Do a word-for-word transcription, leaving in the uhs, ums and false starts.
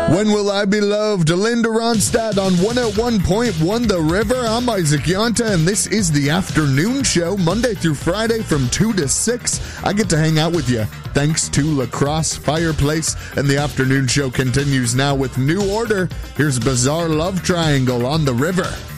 When Will I Be Loved? Linda Ronstadt on one oh one point one The River. I'm Isaac Yonta, and this is the afternoon show, Monday through Friday from two to six. I get to hang out with you thanks to Lacrosse Fireplace, and the afternoon show continues now with New Order. Here's Bizarre Love Triangle on The River.